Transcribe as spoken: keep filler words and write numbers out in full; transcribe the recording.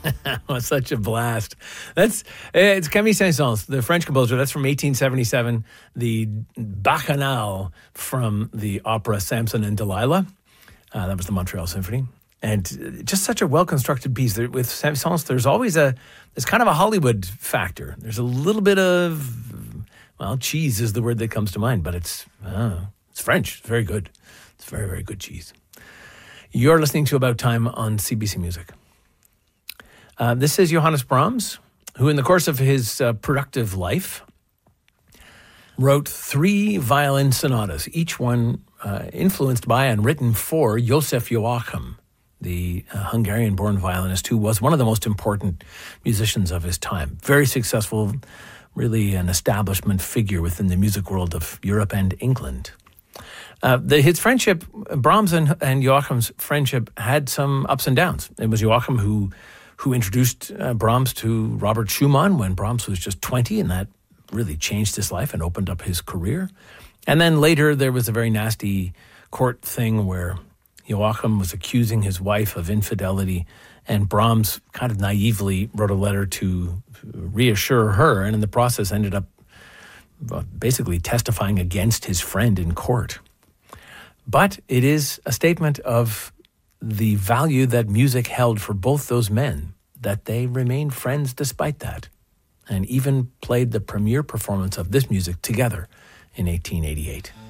Oh, such a blast. That's it's Camille Saint-Saëns, the French composer. That's from eighteen seventy-seven. The Bacchanal from the opera Samson and Delilah. Uh, that was the Montreal Symphony. And just such a well-constructed piece. There, with Saint-Saëns, there's always a, there's kind of a Hollywood factor. There's a little bit of, well, cheese is the word that comes to mind, but it's, uh, it's French. It's very good. It's very, very good cheese. You're listening to About Time on C B C Music. Uh, this is Johannes Brahms, who in the course of his uh, productive life wrote three violin sonatas, each one uh, influenced by and written for Joseph Joachim, the uh, Hungarian-born violinist who was one of the most important musicians of his time. Very successful, really an establishment figure within the music world of Europe and England. Uh, the, his friendship, Brahms and, and Joachim's friendship had some ups and downs. It was Joachim who who introduced uh, Brahms to Robert Schumann when Brahms was just twenty, and that really changed his life and opened up his career. And then later there was a very nasty court thing where Joachim was accusing his wife of infidelity, and Brahms kind of naively wrote a letter to reassure her, and in the process ended up basically testifying against his friend in court. But it is a statement of the value that music held for both those men, that they remained friends despite that, and even played the premiere performance of this music together in eighteen eighty-eight.